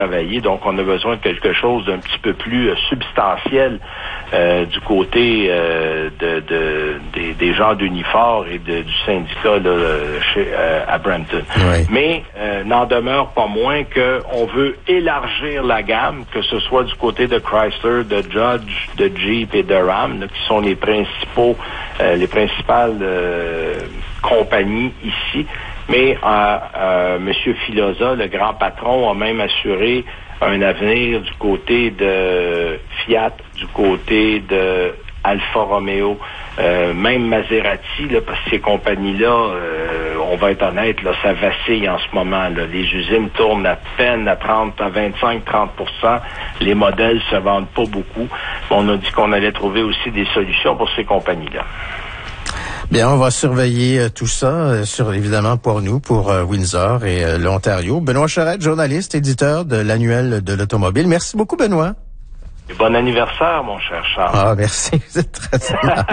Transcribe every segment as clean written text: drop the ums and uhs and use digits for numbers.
travailler. Donc, on a besoin de quelque chose d'un petit peu plus substantiel du côté des gens d'Unifor et du syndicat là, à Brampton. Oui. Mais n'en demeure pas moins qu'on veut élargir la gamme, que ce soit du côté de Chrysler, de Dodge, de Jeep et de Ram, là, qui sont les principales compagnies ici. Mais M. Filosa, le grand patron, a même assuré un avenir du côté de Fiat, du côté de Alfa Romeo, même Maserati, là, parce que ces compagnies-là, on va être honnête, là, ça vacille en ce moment. Là. Les usines tournent à peine à 25-30%. Les modèles se vendent pas beaucoup. On a dit qu'on allait trouver aussi des solutions pour ces compagnies-là. Bien, on va surveiller tout ça, évidemment pour nous, pour Windsor et l'Ontario. Benoît Charette, journaliste, éditeur de l'Annuel de l'Automobile. Merci beaucoup, Benoît. Et bon anniversaire, mon cher Charles. Ah, merci. Vous êtes très aimable.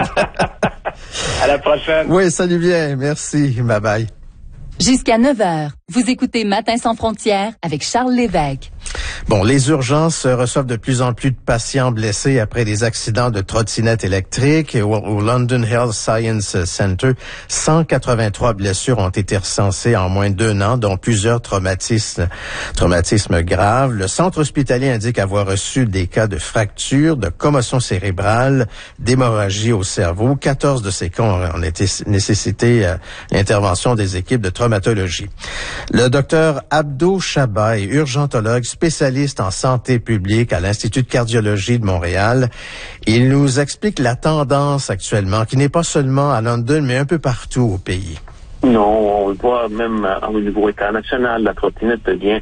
À la prochaine. Oui, salut bien. Merci. Bye-bye. Jusqu'à 9h, vous écoutez Matin sans frontières avec Charles Lévesque. Bon, les urgences reçoivent de plus en plus de patients blessés après des accidents de trottinettes électriques. Au London Health Science Center, 183 blessures ont été recensées en moins d'1 an, dont plusieurs traumatismes graves. Le centre hospitalier indique avoir reçu des cas de fractures, de commotion cérébrale, d'hémorragie au cerveau. 14 de ces cas ont été nécessité l'intervention des équipes de traumatologie. Le docteur Abdo Chaba est urgentologue spécialiste en santé publique à l'Institut de cardiologie de Montréal. Il nous explique la tendance actuellement, qui n'est pas seulement à London, mais un peu partout au pays. Non, on le voit même au niveau international, la trottinette devient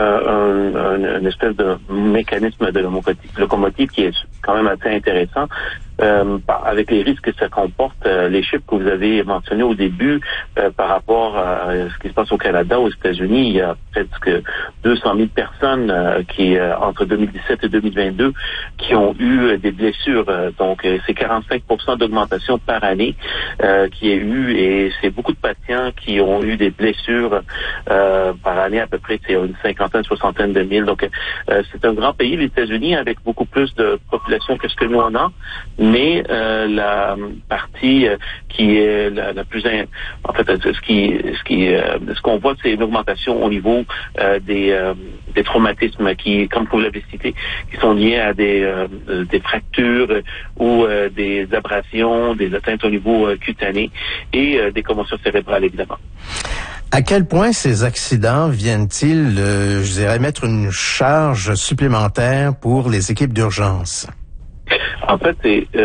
une espèce de mécanisme de locomotive qui est quand même assez intéressant. Avec les risques que ça comporte, les chiffres que vous avez mentionnés au début par rapport à ce qui se passe au Canada, aux États-Unis, il y a presque 200 000 personnes qui, entre 2017 et 2022, qui ont eu des blessures. Donc, c'est 45% d'augmentation par année qui est eu, et c'est beaucoup de patients qui ont eu des blessures par année, à peu près, c'est une cinquantaine, soixantaine de mille. Donc, c'est un grand pays, les États-Unis, avec beaucoup plus de population que ce que nous on a. Mais la partie qui est la plus en fait ce qu'on voit, c'est une augmentation au niveau des traumatismes qui, comme vous l'avez cité, qui sont liés à des fractures ou des abrasions, des atteintes au niveau cutané et des commotions cérébrales, évidemment. À quel point ces accidents viennent-ils, je dirais, mettre une charge supplémentaire pour les équipes d'urgence? En fait,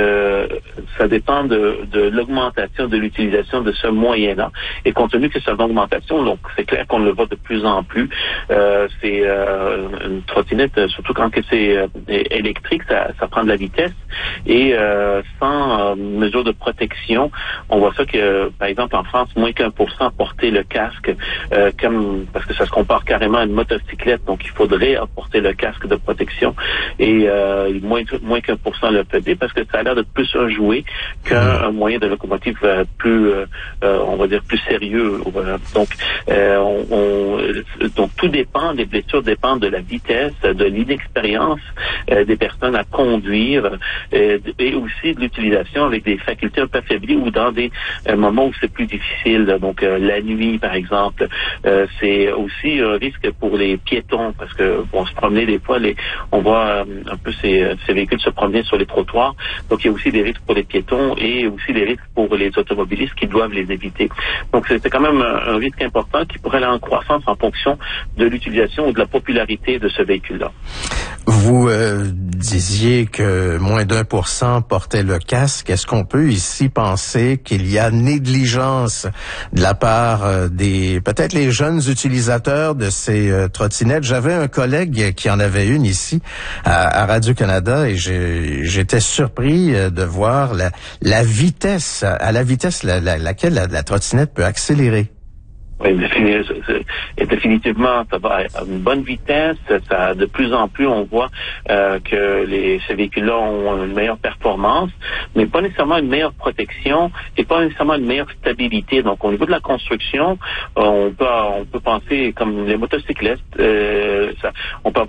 ça dépend de l'augmentation de l'utilisation de ce moyen-là. Et compte tenu que c'est une augmentation, donc c'est clair qu'on le voit de plus en plus. C'est une trottinette, surtout quand c'est électrique, ça prend de la vitesse. Et sans mesure de protection, on voit ça que, par exemple, en France, moins qu'1% porter le casque, parce que ça se compare carrément à une motocyclette, donc il faudrait apporter le casque de protection. Et moins qu'1% le faisait, parce que ça a l'air de plus un jouet qu'un moyen de locomotive plus, on va dire, plus sérieux. Donc, donc tout dépend, les blessures dépendent de la vitesse, de l'inexpérience des personnes à conduire, et aussi de l'utilisation avec des facultés un peu affaiblies ou dans des moments où c'est plus difficile. Donc, la nuit, par exemple, c'est aussi un risque pour les piétons, parce que on se promenait des fois, on voit un peu ces véhicules se promener sur les trottoirs. Donc, il y a aussi des risques pour les piétons et aussi des risques pour les automobilistes qui doivent les éviter. Donc, c'est quand même un risque important qui pourrait aller en croissance en fonction de l'utilisation ou de la popularité de ce véhicule-là. Vous disiez que moins d'1% portait le casque. Est-ce qu'on peut ici penser qu'il y a négligence de la part peut-être les jeunes utilisateurs de ces trottinettes? J'avais un collègue qui en avait une ici à Radio-Canada et j'étais surpris de voir la vitesse, laquelle la trottinette peut accélérer. Oui, définitivement, ça va à une bonne vitesse. Ça, de plus en plus, on voit que ces véhicules-là ont une meilleure performance, mais pas nécessairement une meilleure protection et pas nécessairement une meilleure stabilité. Donc, au niveau de la construction, on peut penser comme les motocyclistes, on peut avoir